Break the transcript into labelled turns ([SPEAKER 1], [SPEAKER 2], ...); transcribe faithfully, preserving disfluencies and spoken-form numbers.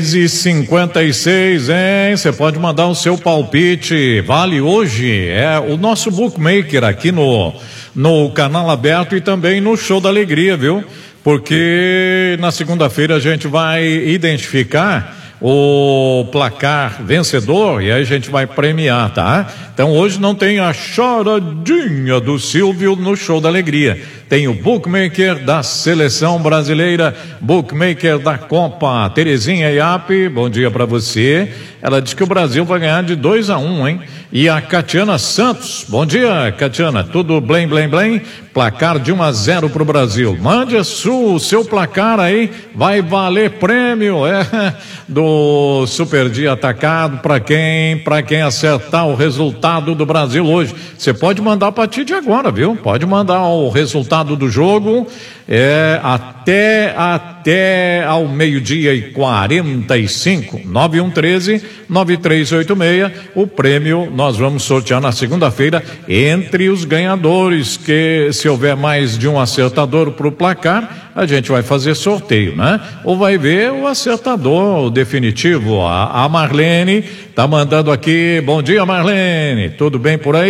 [SPEAKER 1] e cinquenta e seis, hein? Você pode mandar o seu palpite. Vale hoje. É o nosso bookmaker aqui no, no canal aberto e também no Show da Alegria, viu? Porque na segunda-feira a gente vai identificar o placar vencedor e aí a gente vai premiar, tá? Então hoje não tem a choradinha do Silvio no Show da Alegria. Tem o bookmaker da Seleção Brasileira, bookmaker da Copa, Terezinha Iap, bom dia para você. Ela diz que o Brasil vai ganhar de dois a um, hein? E a Catiana Santos, bom dia, Catiana, tudo blém, blém, blém? Placar de um a zero pro Brasil. Mande a sua, o seu placar aí, vai valer prêmio, é, do Super Dia Atacado para quem, para quem acertar o resultado do Brasil hoje. Você pode mandar a partir de agora, viu? Pode mandar o resultado do jogo é, até até ao meio-dia e quarenta e cinco, nove um um três, nove três oito seis. O prêmio nós vamos sortear na segunda-feira entre os ganhadores, que se houver mais de um acertador pro placar, a gente vai fazer sorteio, né? Ou vai ver o acertador o definitivo. A, a Marlene tá mandando aqui, bom dia, Marlene, tudo bem por aí?